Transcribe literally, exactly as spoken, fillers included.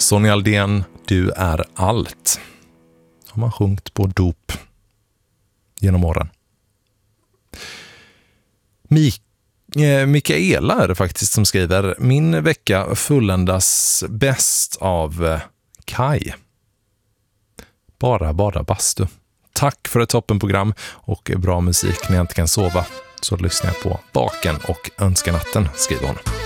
Sonja Aldén, du är allt. Har man sjungit på dop genom åren. Mik- eh, Mikaela är det faktiskt som skriver: min vecka fulländas bäst av eh, Kai. Bara bada bastu. Tack för ett toppenprogram och bra musik när jag inte kan sova. Så lyssnar jag på Baken och Önskanatten, skriver hon.